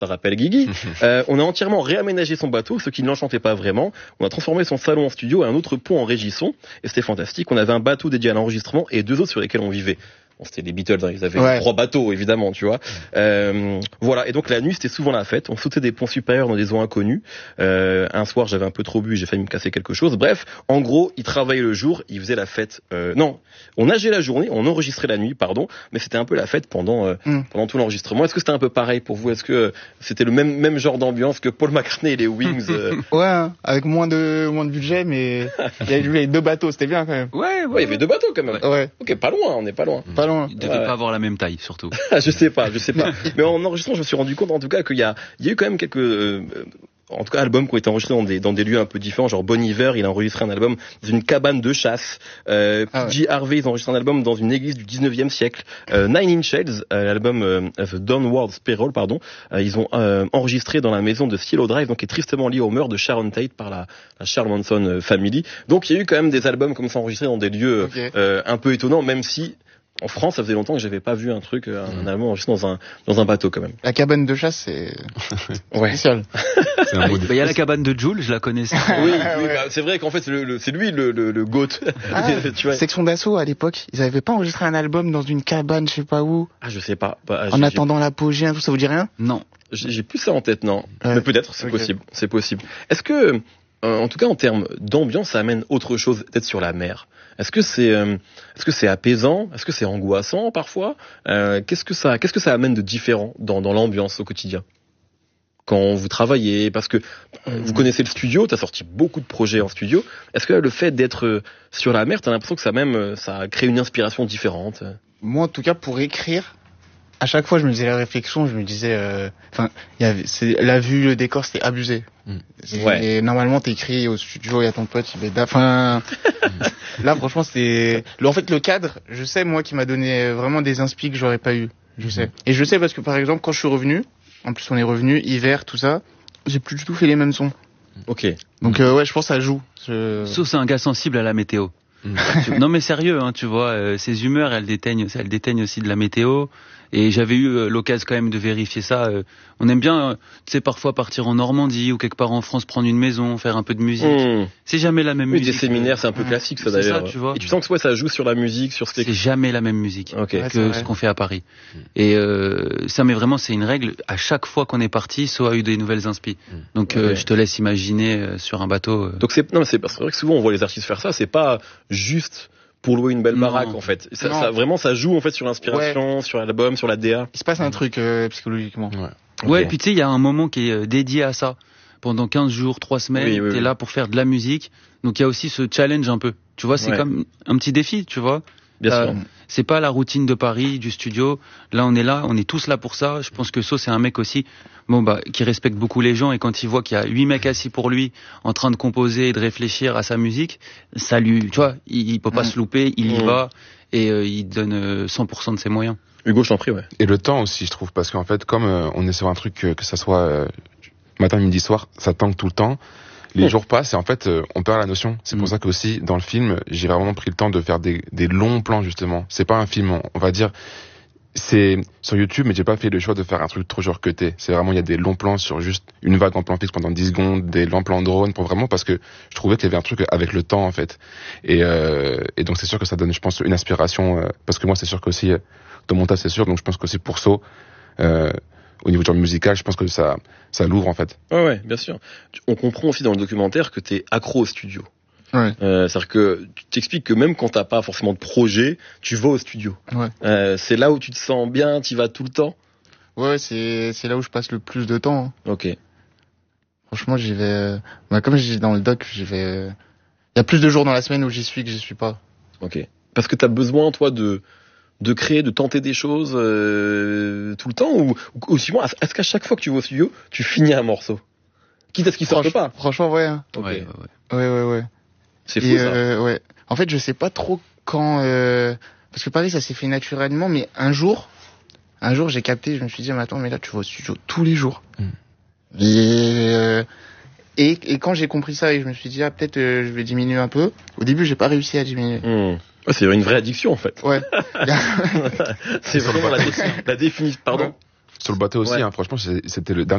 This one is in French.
Ça rappelle Guigui. On a entièrement réaménagé son bateau, ce qui ne l'enchantait pas vraiment. On a transformé son salon en studio et un autre pont en régisson. Et c'était fantastique. On avait un bateau dédié à l'enregistrement et 2 autres sur lesquels on vivait. Bon, c'était les Beatles, hein, ils avaient 3 bateaux, évidemment, tu vois. Voilà. Et donc, la nuit, c'était souvent la fête. On sautait des ponts supérieurs dans des eaux inconnues. Un soir, j'avais un peu trop bu, j'ai failli me casser quelque chose. Bref, en gros, ils travaillaient le jour, ils faisaient la fête. Non, on nageait la journée, on enregistrait la nuit, pardon. Mais c'était un peu la fête pendant tout l'enregistrement. Est-ce que c'était un peu pareil pour vous? Est-ce que c'était le même genre d'ambiance que Paul McCartney et les Wings? Ouais, hein, avec moins de budget, mais il y avait 2 bateaux, c'était bien quand même. Ouais, il y avait 2 bateaux quand même. Ouais. Ok, pas loin, on n'est pas loin. Pas loin. Ils devaient pas avoir la même taille, surtout. Je sais pas. Mais en enregistrant, je me suis rendu compte, en tout cas, qu'il y a eu quand même quelques, en tout cas, albums qui ont été enregistrés dans des lieux un peu différents. Genre Bon Iver, il a enregistré un album dans une cabane de chasse. PG Harvey, ils ont enregistré un album dans une église du 19e siècle. Nine Inch Nails, l'album The Downward Spiral, pardon, ils ont enregistré dans la maison de Cielo Drive, donc qui est tristement lié au meurtre de Sharon Tate par la Charles Manson Family. Donc il y a eu quand même des albums comme ça enregistrés dans des lieux un peu étonnants, même si en France, ça faisait longtemps que j'avais pas vu un truc, un album enregistré dans un bateau quand même. La cabane de chasse, c'est spécial. Il y a la cabane de Jules, je la connaissais. Oui, bah, c'est vrai qu'en fait, c'est lui le GOAT. Tu vois. Section d'assaut à l'époque, ils avaient pas enregistré un album dans une cabane, je sais pas où. Ah, je sais pas. En attendant l'apogée, tout ça vous dit rien? Non. J'ai plus ça en tête, non. Mais peut-être, c'est possible. Est-ce que, en tout cas, en termes d'ambiance, ça amène autre chose d'être sur la mer? Est-ce que c'est apaisant? Est-ce que c'est angoissant parfois? Qu'est-ce que ça amène de différent dans l'ambiance au quotidien? Quand vous travaillez, parce que vous connaissez le studio, t'as sorti beaucoup de projets en studio. Est-ce que le fait d'être sur la mer, t'as l'impression que ça crée une inspiration différente? Moi, en tout cas, pour écrire, à chaque fois, je me faisais la réflexion, je me disais, la vue, le décor, c'était abusé. Et normalement, t'écris au studio, il y a ton pote, là, franchement, en fait, le cadre, je sais, moi, qui m'a donné vraiment des inspi que j'aurais pas eu. Je sais. Et je sais parce que, par exemple, quand je suis revenu, en plus, on est revenu, hiver, tout ça, j'ai plus du tout fait les mêmes sons. Ok. Donc, je pense que ça joue. Sauf c'est un gars sensible à la météo. Non mais sérieux, hein, tu vois, ses humeurs, elles déteignent aussi de la météo. Et j'avais eu l'occasion quand même de vérifier ça. On aime bien, tu sais, parfois partir en Normandie ou quelque part en France, prendre une maison, faire un peu de musique. C'est jamais la même musique. Des séminaires, c'est un peu classique ça d'ailleurs. Ça, tu vois. Et tu sens que ça joue sur la musique, sur ce qui. C'est jamais la même musique que ce qu'on fait à Paris. Et ça, mais vraiment, c'est une règle. À chaque fois qu'on est parti, So a eu des nouvelles inspi. Donc je te laisse imaginer sur un bateau. Donc c'est vrai que souvent on voit les artistes faire ça. C'est pas juste pour louer une belle baraque en fait. Ça joue en fait sur l'inspiration, sur l'album, sur la DA. Il se passe un truc psychologiquement. Ouais, puis tu sais, il y a un moment qui est dédié à ça. Pendant 15 jours, 3 semaines, t'es là pour faire de la musique. Donc il y a aussi ce challenge un peu. Tu vois, c'est comme un petit défi, tu vois. Bien sûr. C'est pas la routine de Paris, du studio. Là, on est tous là pour ça. Je pense que So, c'est un mec aussi, qui respecte beaucoup les gens, et quand il voit qu'il y a 8 mecs assis pour lui, en train de composer et de réfléchir à sa musique, ça lui, tu vois, il peut pas se louper, il y va, et il donne 100% de ses moyens. Hugo, je t'en prie, Et le temps aussi, je trouve, parce qu'en fait, comme on est sur un truc que ça soit matin, midi, soir, ça tangue tout le temps. Les jours passent et en fait, on perd la notion. C'est pour ça que aussi, dans le film, j'ai vraiment pris le temps de faire des longs plans, justement. C'est pas un film, on va dire, c'est sur YouTube, mais j'ai pas fait le choix de faire un truc trop genre cuté. C'est vraiment, il y a des longs plans sur juste une vague en plan fixe pendant 10 secondes, des longs plans drone, parce que je trouvais qu'il y avait un truc avec le temps, en fait. Et donc c'est sûr que ça donne, je pense, une inspiration, parce que moi, c'est sûr qu'aussi, dans mon tas, c'est sûr, donc je pense qu'aussi pour So, au niveau du genre musical, je pense que ça l'ouvre en fait. Ouais, bien sûr. On comprend aussi dans le documentaire que t'es accro au studio. C'est-à-dire que tu t'expliques que même quand t'as pas forcément de projet, tu vas au studio. C'est là où tu te sens bien, tu y vas tout le temps. Ouais, c'est là où je passe le plus de temps. Hein. Ok. Franchement, j'y vais. Comme je dis dans le doc, j'y vais. Il y a plus de jours dans la semaine où j'y suis que j'y suis pas. Ok. Parce que t'as besoin, toi, de créer, de tenter des choses tout le temps, ou sinon, est-ce qu'à chaque fois que tu vas au studio, tu finis un morceau, quitte à ce qu'il sorte pas? Franchement, ouais. Hein. Okay. Ouais. C'est fou ça. Ouais. En fait, je sais pas trop quand, parce que Paris, ça s'est fait naturellement, mais un jour, j'ai capté, je me suis dit, mais attends, mais là, tu vas au studio tous les jours. Et quand j'ai compris ça, et je me suis dit, peut-être je vais diminuer un peu. Au début, j'ai pas réussi à diminuer. C'est une vraie addiction en fait. Ouais. C'est vraiment la définition. Pardon. Sur le bateau aussi, franchement, c'était le dernier